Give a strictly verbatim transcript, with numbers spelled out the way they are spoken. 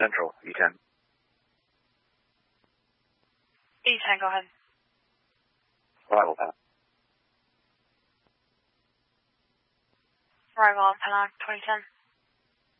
Central, E ten. E ten, go ahead. Arrival, Pat. Arrival on Pennock, twenty ten.